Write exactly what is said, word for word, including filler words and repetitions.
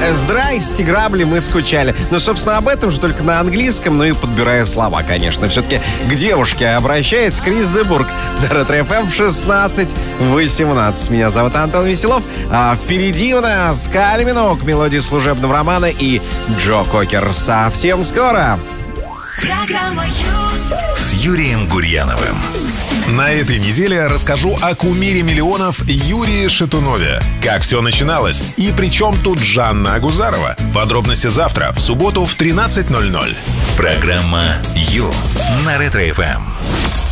Здрасте, грабли, мы скучали. Ну, собственно, об этом же, только на английском, ну и подбирая слова, конечно. Все-таки к девушке обращается Крис де Бургh. На Ретро-эф эм в шестнадцать восемнадцать. Меня зовут Антон Веселов. А впереди у нас Кайли Миноуг, мелодии служебного романа, и Джо Кокер. Совсем скоро. Программа Ю с Юрием Гурьяновым. На этой неделе расскажу о кумире миллионов Юрии Шатунове. Как все начиналось и при чем тут Жанна Агузарова. Подробности завтра, в субботу в тринадцать ноль ноль. Программа Ю на Ретро-эф эм.